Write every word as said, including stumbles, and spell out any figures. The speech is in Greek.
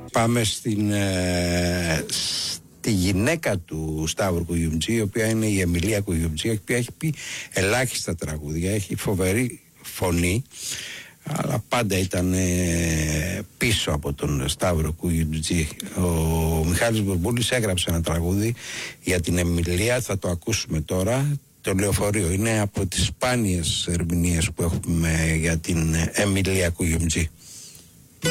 Πάμε στην, ε, στη γυναίκα του Σταύρου Κουγιουμτζή, η οποία είναι η Εμιλία Κουγιουμτζή, η οποία έχει πει ελάχιστα τραγούδια, έχει φοβερή φωνή, αλλά πάντα ήταν ε, πίσω από τον Σταύρο Κουγιουμτζή. Ο Μιχάλης Μπουρμπούλης έγραψε ένα τραγούδι για την Εμιλία, θα το ακούσουμε τώρα. Το Λεωφορείο είναι από τις σπάνιες ερμηνείες που έχουμε για την Εμιλία Κουγιουμτζή.